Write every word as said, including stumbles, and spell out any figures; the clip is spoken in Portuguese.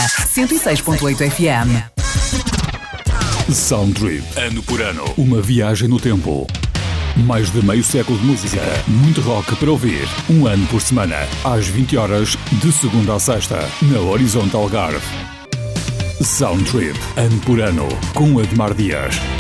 cento e seis ponto oito F M. Sound Trip, ano por ano, uma viagem no tempo. Mais de meio século de música, muito rock para ouvir, um ano por semana, às vinte horas, de segunda a sexta, na Horizonte Algarve. Sound Trip, ano por ano, com Admar Dias.